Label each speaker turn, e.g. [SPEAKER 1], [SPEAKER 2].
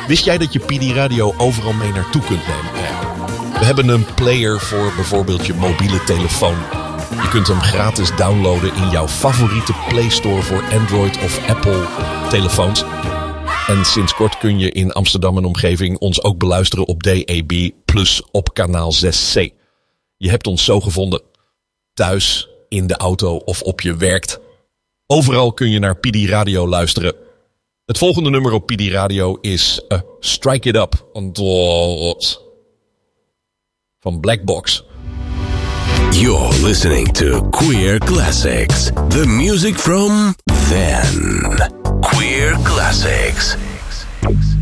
[SPEAKER 1] Wist jij dat je PD Radio overal mee naartoe kunt nemen? We hebben een player voor bijvoorbeeld je mobiele telefoon. Je kunt hem gratis downloaden in jouw favoriete Play Store voor Android of Apple telefoons. En sinds kort kun je in Amsterdam en omgeving ons ook beluisteren op DAB plus op kanaal 6C. Je hebt ons zo gevonden. Thuis, in de auto of op je werk. Overal kun je naar PD Radio luisteren. Het volgende nummer op PD Radio is Strike It Up van Black Box.
[SPEAKER 2] You're listening to Queer Classics, the music from then. Queer Classics.